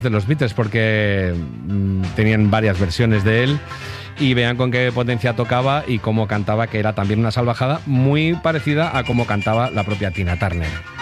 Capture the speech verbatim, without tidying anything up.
de los Beatles, porque mmm, tenían varias versiones de él, y vean con qué potencia tocaba y cómo cantaba, que era también una salvajada muy parecida a cómo cantaba la propia Tina Turner.